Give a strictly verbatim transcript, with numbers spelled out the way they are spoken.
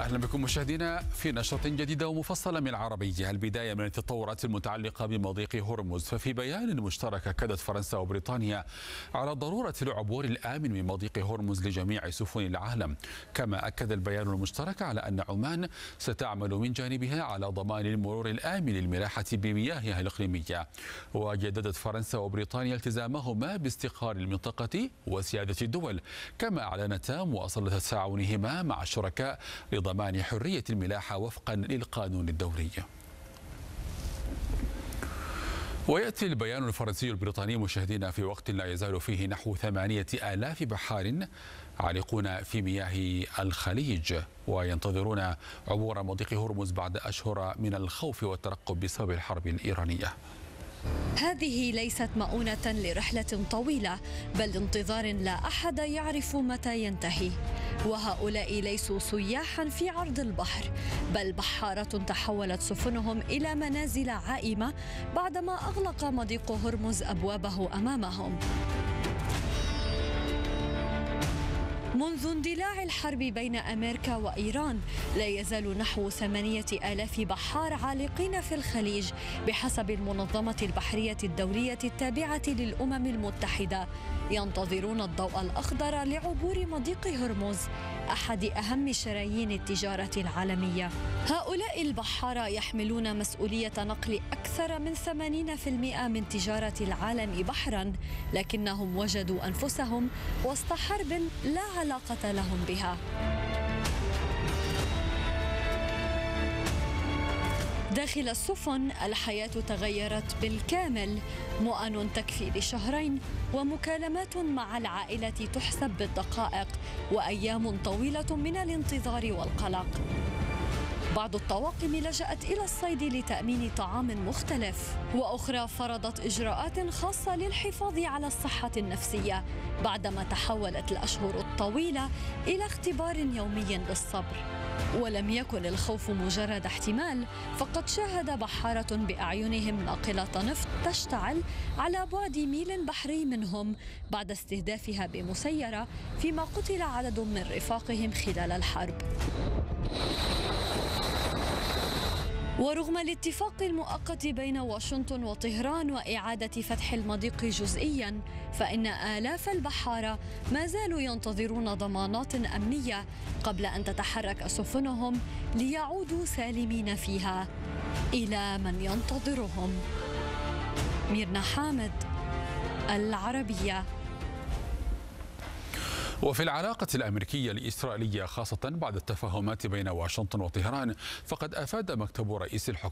أهلا بكم مشاهدينا في نشرة جديدة ومفصلة من العربية. البداية من التطورات المتعلقة بمضيق هرمز. ففي بيان مشترك أكدت فرنسا وبريطانيا على ضرورة العبور الآمن من مضيق هرمز لجميع سفن العالم. كما أكد البيان المشترك على أن عمان ستعمل من جانبها على ضمان المرور الآمن للملاحة بمياهها الإقليمية. وجددت فرنسا وبريطانيا التزامهما باستقرار المنطقة وسيادة الدول، كما أعلنتا مواصلة تعاونهما مع الشركاء لضمان حرية الملاحة وفقا للقانون الدولي. ويأتي البيان الفرنسي البريطاني مشاهدينا في وقت لا يزال فيه نحو ثمانية آلاف بحار عالقون في مياه الخليج وينتظرون عبور مضيق هرمز بعد أشهر من الخوف والترقب بسبب الحرب الإيرانية. هذه ليست مؤونة لرحلة طويلة، بل انتظار لا أحد يعرف متى ينتهي. وهؤلاء ليسوا سياحا في عرض البحر، بل بحارة تحولت سفنهم إلى منازل عائمة بعدما أغلق مضيق هرمز أبوابه أمامهم. منذ اندلاع الحرب بين أمريكا وإيران لا يزال نحو ثمانية آلاف بحار عالقين في الخليج بحسب المنظمة البحرية الدولية التابعة للأمم المتحدة، ينتظرون الضوء الأخضر لعبور مضيق هرمز، أحد أهم شرايين التجارة العالمية. هؤلاء البحارة يحملون مسؤولية نقل أكثر من ثمانين بالمئة من تجارة العالم بحرا، لكنهم وجدوا أنفسهم وسط حرب لا علاقة لهم بها. داخل السفن الحياة تغيرت بالكامل، مؤن تكفي لشهرين ومكالمات مع العائلة تحسب بالدقائق وأيام طويلة من الانتظار والقلق. بعض الطواقم لجأت إلى الصيد لتأمين طعام مختلف، وأخرى فرضت إجراءات خاصة للحفاظ على الصحة النفسية بعدما تحولت الأشهر الطويلة إلى اختبار يومي للصبر. ولم يكن الخوف مجرد احتمال، فقد شاهد بحارة بأعينهم ناقلة نفط تشتعل على بعد ميل بحري منهم بعد استهدافها بمسيرة، فيما قتل عدد من رفاقهم خلال الحرب. ورغم الاتفاق المؤقت بين واشنطن وطهران وإعادة فتح المضيق جزئيا، فإن آلاف البحارة ما زالوا ينتظرون ضمانات أمنية قبل أن تتحرك سفنهم ليعودوا سالمين فيها إلى من ينتظرهم. ميرنا حامد، العربية. وفي العلاقة الأمريكية الإسرائيلية خاصة بعد التفاهمات بين واشنطن وطهران، فقد أفاد مكتب رئيس الحكومة